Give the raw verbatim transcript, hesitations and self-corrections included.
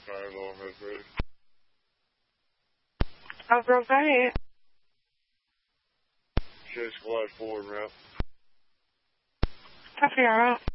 Sorry, Lower Missouri. Over eight. Chase Squad forward route. Copy, all right.